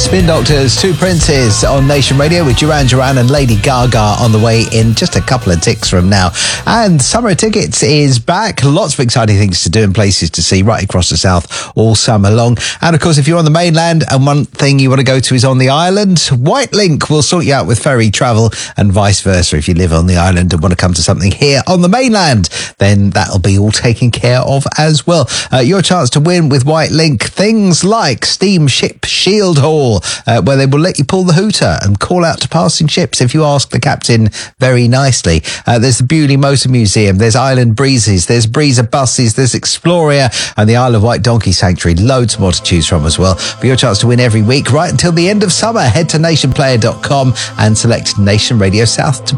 Spin Doctors, Two Princes on Nation Radio with Duran Duran and Lady Gaga on the way in just a couple of ticks from now. And Summer Tickets is back. Lots of exciting things to do and places to see right across the south all summer long. And of course, if you're on the mainland and one thing you want to go to is on the island, White Link will sort you out with ferry travel and vice versa. If you live on the island and want to come to something here on the mainland, then that'll be all taken care of as well. Your chance to win with White Link, things like Steamship Shield Hall, where they will let you pull the hooter and call out to passing ships if you ask the captain very nicely. There's the Bewley Motor Museum, there's Island Breezes, there's Breezer Buses, there's Exploria and the Isle of Wight Donkey Sanctuary. Loads more to choose from as well. For your chance to win every week right until the end of summer, head to nationplayer.com and select Nation Radio South to